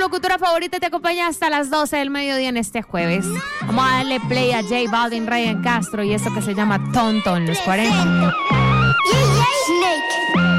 locutora favorita te acompaña hasta las 12 del mediodía en este jueves. Vamos a darle play a J Balvin, Ryan Castro y eso que se llama Tonto en los 40.